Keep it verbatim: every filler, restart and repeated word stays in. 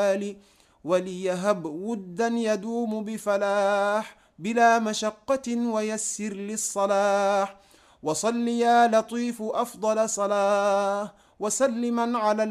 الحال، وليهب ودا يدوم بفلاح بلا مشقة ويسر للصلاح. وصل يا لطيف أفضل صلاة وسلما على